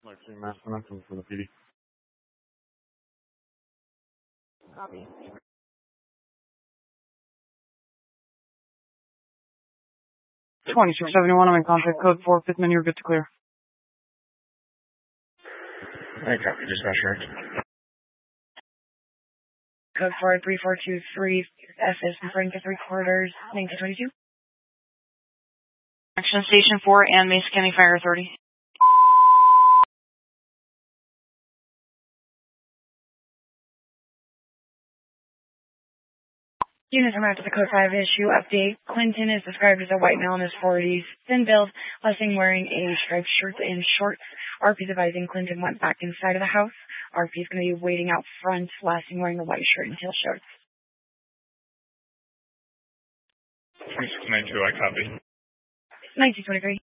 Maxine Masterman from the PD. Copy. 2671, I'm in contact code 4, Pittman, you're good to clear. I copy dispatcher. Code 43423, F is referring to 3/4, 1922. Action Station 4 and Mesa County Fire Authority. Units are after the Code 5 issue update. Clinton is described as a white male in his 40s, thin build, last seen wearing a striped shirt and shorts. RP is advising Clinton went back inside of the house. RP is going to be waiting out front, last seen wearing a white shirt and tail shorts. 2692, I copy. 1923.